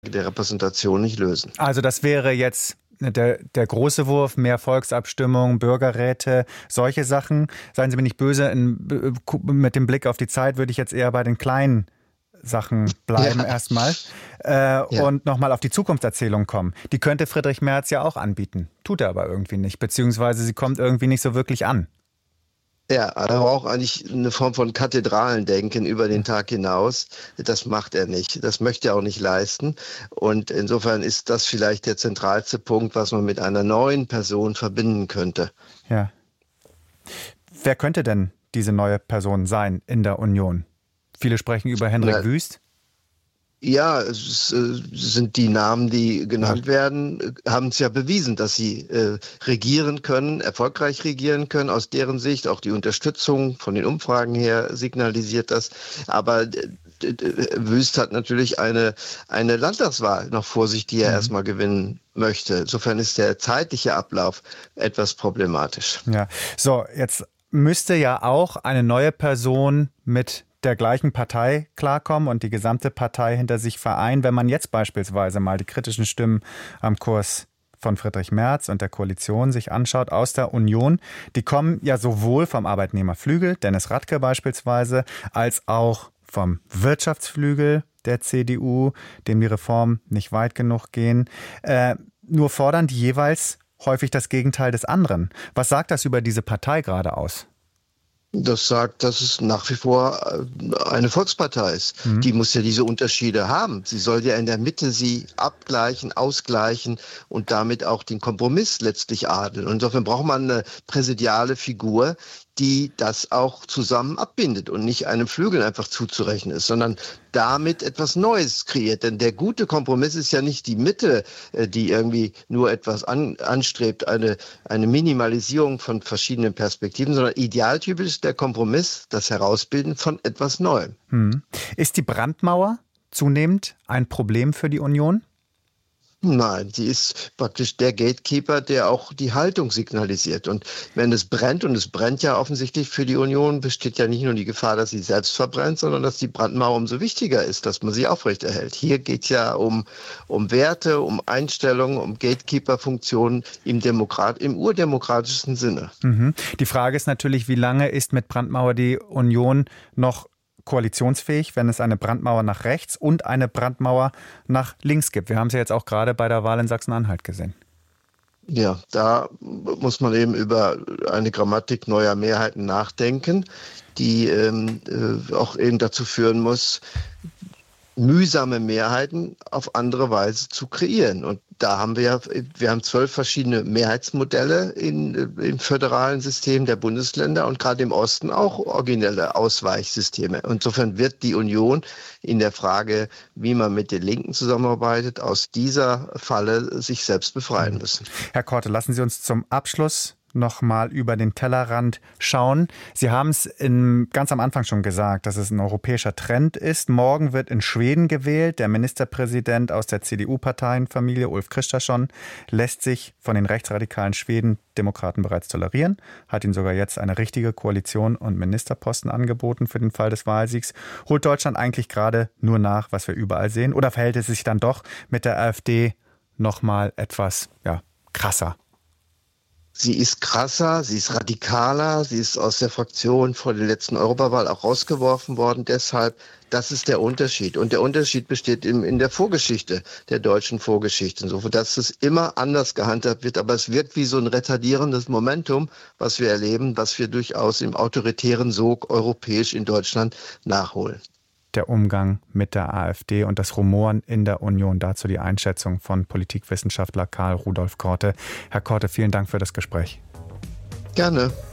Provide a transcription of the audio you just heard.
der Repräsentation nicht lösen. Also das wäre jetzt der große Wurf, mehr Volksabstimmung, Bürgerräte, solche Sachen. Seien Sie mir nicht böse, mit dem Blick auf die Zeit würde ich jetzt eher bei den kleinen Sachen bleiben erstmal und nochmal auf die Zukunftserzählung kommen. Die könnte Friedrich Merz ja auch anbieten. Tut er aber irgendwie nicht, beziehungsweise sie kommt irgendwie nicht so wirklich an. Ja, er braucht eigentlich eine Form von Kathedralendenken über den Tag hinaus. Das macht er nicht. Das möchte er auch nicht leisten. Und insofern ist das vielleicht der zentralste Punkt, was man mit einer neuen Person verbinden könnte. Ja. Wer könnte denn diese neue Person sein in der Union? Viele sprechen über Henrik Wüst. Ja, es sind die Namen, die genannt werden, haben es ja bewiesen, dass sie regieren können, erfolgreich regieren können, aus deren Sicht. Auch die Unterstützung von den Umfragen her signalisiert das. Aber Wüst hat natürlich eine Landtagswahl noch vor sich, die er erstmal gewinnen möchte. Insofern ist der zeitliche Ablauf etwas problematisch. Ja, so, jetzt müsste ja auch eine neue Person mit der gleichen Partei klarkommen und die gesamte Partei hinter sich vereinen. Wenn man jetzt beispielsweise mal die kritischen Stimmen am Kurs von Friedrich Merz und der Koalition sich anschaut aus der Union, die kommen ja sowohl vom Arbeitnehmerflügel, Dennis Radke beispielsweise, als auch vom Wirtschaftsflügel der CDU, dem die Reformen nicht weit genug gehen. Nur fordern die jeweils häufig das Gegenteil des anderen. Was sagt das über diese Partei gerade aus? Das sagt, dass es nach wie vor eine Volkspartei ist. Die muss ja diese Unterschiede haben. Sie soll ja in der Mitte sie abgleichen, ausgleichen und damit auch den Kompromiss letztlich adeln. Und insofern braucht man eine präsidiale Figur, die das auch zusammen abbindet und nicht einem Flügel einfach zuzurechnen ist, sondern damit etwas Neues kreiert. Denn der gute Kompromiss ist ja nicht die Mitte, die irgendwie nur etwas anstrebt, eine Minimalisierung von verschiedenen Perspektiven, sondern idealtypisch ist der Kompromiss, das Herausbilden von etwas Neuem. Ist die Brandmauer zunehmend ein Problem für die Union? Nein, sie ist praktisch der Gatekeeper, der auch die Haltung signalisiert. Und wenn es brennt, und es brennt ja offensichtlich für die Union, besteht ja nicht nur die Gefahr, dass sie selbst verbrennt, sondern dass die Brandmauer umso wichtiger ist, dass man sie aufrechterhält. Hier geht es ja um Werte, um Einstellungen, um Gatekeeper-Funktionen im urdemokratischsten Sinne. Die Frage ist natürlich, wie lange ist mit Brandmauer die Union noch koalitionsfähig, wenn es eine Brandmauer nach rechts und eine Brandmauer nach links gibt. Wir haben es ja jetzt auch gerade bei der Wahl in Sachsen-Anhalt gesehen. Ja, da muss man eben über eine Grammatik neuer Mehrheiten nachdenken, die auch eben dazu führen muss, mühsame Mehrheiten auf andere Weise zu kreieren. Und da haben wir haben 12 verschiedene Mehrheitsmodelle im föderalen System der Bundesländer und gerade im Osten auch originelle Ausweichsysteme. Insofern wird die Union in der Frage, wie man mit den Linken zusammenarbeitet, aus dieser Falle sich selbst befreien müssen. Herr Korte, lassen Sie uns zum Abschluss noch mal über den Tellerrand schauen. Sie haben es ganz am Anfang schon gesagt, dass es ein europäischer Trend ist. Morgen wird in Schweden gewählt. Der Ministerpräsident aus der CDU-Parteienfamilie, Ulf Kristersson, lässt sich von den rechtsradikalen Schweden-Demokraten bereits tolerieren, hat ihnen sogar jetzt eine richtige Koalition und Ministerposten angeboten für den Fall des Wahlsiegs. Holt Deutschland eigentlich gerade nur nach, was wir überall sehen? Oder verhält es sich dann doch mit der AfD noch mal etwas krasser? Sie ist krasser, sie ist radikaler, sie ist aus der Fraktion vor der letzten Europawahl auch rausgeworfen worden. Deshalb, das ist der Unterschied. Und der Unterschied besteht in der Vorgeschichte, der deutschen Vorgeschichte. Insofern, dass es immer anders gehandhabt wird. Aber es wirkt wie so ein retardierendes Momentum, was wir erleben, was wir durchaus im autoritären Sog europäisch in Deutschland nachholen. Der Umgang mit der AfD und das Rumoren in der Union. Dazu die Einschätzung von Politikwissenschaftler Karl Rudolf Korte. Herr Korte, vielen Dank für das Gespräch. Gerne.